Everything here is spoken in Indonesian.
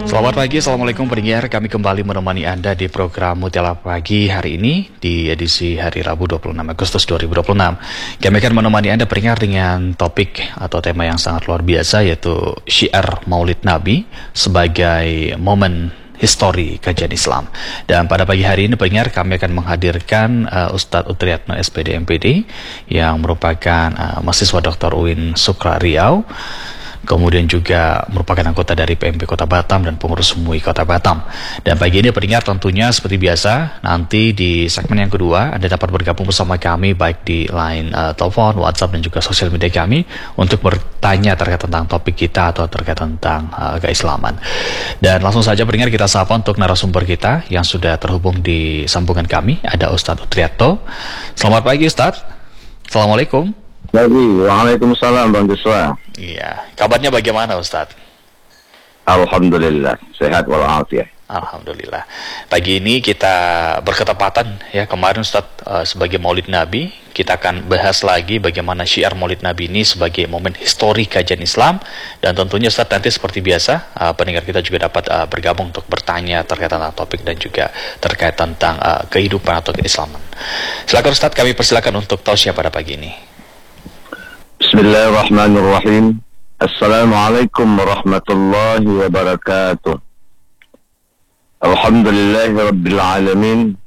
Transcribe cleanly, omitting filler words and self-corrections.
Selamat pagi, Assalamualaikum pendengar. Kami kembali menemani Anda di program Mutiara Pagi hari ini di edisi hari Rabu 26 Agustus 2026. Kami akan menemani Anda pendengar dengan topik atau tema yang sangat luar biasa, yaitu syiar Maulid Nabi sebagai momen histori kajian Islam. Dan pada pagi hari ini pendengar, kami akan menghadirkan Ustadz Utriyatno SPD MPD yang merupakan mahasiswa Dr. UIN Sukra Riau, kemudian juga merupakan anggota dari PMP Kota Batam dan pengurus MUI Kota Batam. Dan pagi ini pendengar tentunya seperti biasa, nanti di segmen yang kedua Anda dapat bergabung bersama kami baik di line telepon, WhatsApp dan juga sosial media kami untuk bertanya terkait tentang topik kita atau terkait tentang keislaman. Dan langsung saja pendengar, kita sapa untuk narasumber kita yang sudah terhubung di sambungan kami. Ada Ustadz Utriyatno. Selamat pagi Ustadz. Assalamualaikum. Waalaikumsalam Bang Joshua. Iya, kabarnya bagaimana Ustadz? Alhamdulillah, sehat walafiat. Alhamdulillah. Pagi ini kita berketepatan ya, kemarin Ustadz sebagai Maulid Nabi, kita akan bahas lagi bagaimana syiar Maulid Nabi ini sebagai momen histori kajian Islam. Dan tentunya Ustadz nanti seperti biasa pendengar kita juga dapat bergabung untuk bertanya terkait tentang topik dan juga terkait tentang kehidupan atau keislaman. Silakan Ustadz, kami persilakan untuk tausiah pada pagi ini. Bismillahirrahmanirrahim. Assalamualaikum warahmatullahi wabarakatuh. Alhamdulillahi rabbil alamin.